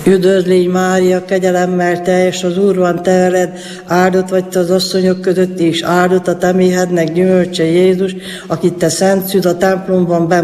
Üdvözl légy Mária, kegyelemmel teljes, az Úr van te veled, áldott vagy te az asszonyok között, és áldott a te méhednek gyümölcse Jézus, akit te szent szűz a templomban